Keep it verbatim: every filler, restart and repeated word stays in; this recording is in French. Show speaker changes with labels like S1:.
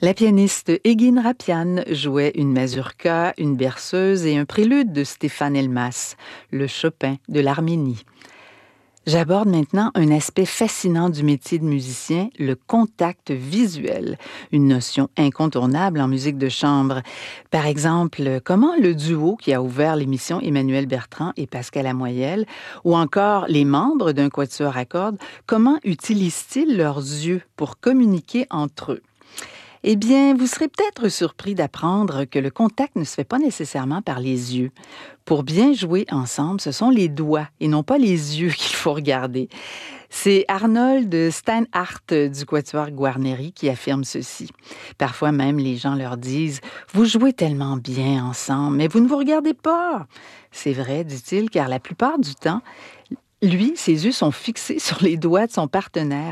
S1: La pianiste Egin Rapian jouait une mazurka, une berceuse et un prélude de Stéphane Elmas, le Chopin de l'Arménie. J'aborde maintenant un aspect fascinant du métier de musicien, le contact visuel, une notion incontournable en musique de chambre. Par exemple, comment le duo qui a ouvert l'émission Emmanuel Bertrand et Pascal Lamoyelle, ou encore les membres d'un quatuor à cordes, comment utilisent-ils leurs yeux pour communiquer entre eux? Eh bien, vous serez peut-être surpris d'apprendre que le contact ne se fait pas nécessairement par les yeux. Pour bien jouer ensemble, ce sont les doigts et non pas les yeux qu'il faut regarder. C'est Arnold Steinhardt du quatuor Guarneri qui affirme ceci. Parfois même, les gens leur disent « Vous jouez tellement bien ensemble, mais vous ne vous regardez pas ». C'est vrai, dit-il, car la plupart du temps, lui, ses yeux sont fixés sur les doigts de son partenaire